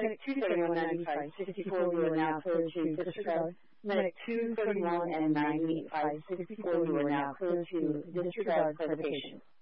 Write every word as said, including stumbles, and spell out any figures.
Medic two thirty-one ninety-five sixty-four, you are now clear to disregard. Medic two thirty-one and ninety-five sixty-four, you are now clear to disregard for the patient.